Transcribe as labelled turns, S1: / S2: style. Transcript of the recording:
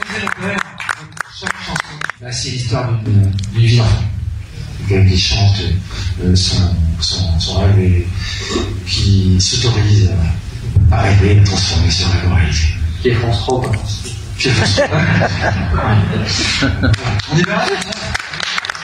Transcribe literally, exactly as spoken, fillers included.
S1: Chaque chanson, bah, c'est l'histoire d'une vie d'enfant. Quelqu'un qui chante euh, son, son, son rêve et qui s'autorise à rêver, à transformer ce rêve en réalité.
S2: Qui est France Rock.
S1: Qui est France Rock. On y va.